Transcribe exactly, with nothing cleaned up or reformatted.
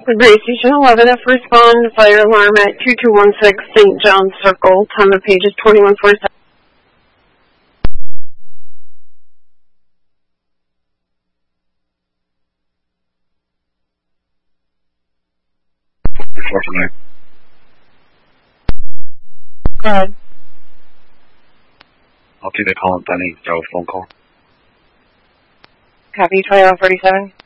Gray Station eleven, F respond, fire alarm at two two one six Saint John's Circle, time of pages twenty-one forty-seven. Go ahead. I'll take the call and Danny, Joe, phone call. Copy, twenty-one forty-seven.